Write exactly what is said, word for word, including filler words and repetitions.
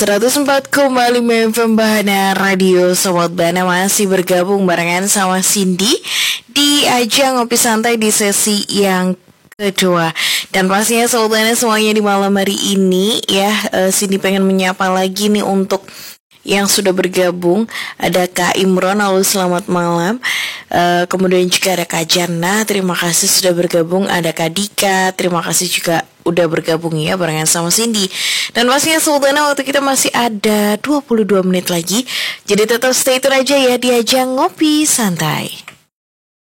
seratus empat koma lima F M Bahana Radio. Sobat Bahana masih bergabung barengan sama Cindy di ajang ngopi santai di sesi yang kedua. Dan pastinya Sobat Bahana semuanya di malam hari ini ya, uh, Cindy pengen menyapa lagi nih untuk yang sudah bergabung. Ada Kak Imron, halo selamat malam. uh, Kemudian juga ada Kak Jana, terima kasih sudah bergabung. Ada Kak Dika, terima kasih juga udah bergabung ya barengan sama Cindy. Dan pastinya Sultana, waktu kita masih ada dua puluh dua menit lagi, jadi tetap stay tune aja ya di ajang ngopi santai.